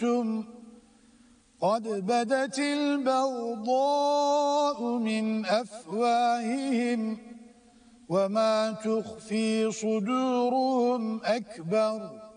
أَشْرَكْتُمْ قَدْ بَدَتِ الْبَغْضَاءُ مِنْ أَفْوَاهِهِمْ وَمَا تُخْفِي صُدُورُهُمْ أَكْبَرُ